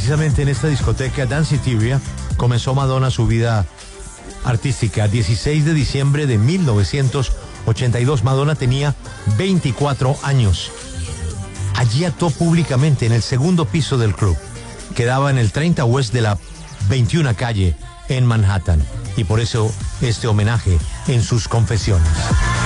precisamente en esta discoteca Danceteria comenzó Madonna su vida artística. 16 de diciembre de 1982, Madonna tenía 24 años. Allí actuó públicamente en el segundo piso del club. Quedaba en el 30 West de la 21 calle en Manhattan. Y por eso este homenaje en sus confesiones.